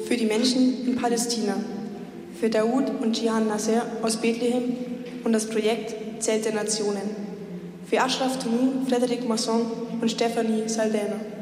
für die Menschen in Palästina, für Daoud und Jihan Nasser aus Bethlehem und das Projekt Zelt der Nationen, für Ashraf Tounou, Frederic Masson und Stephanie Saldana.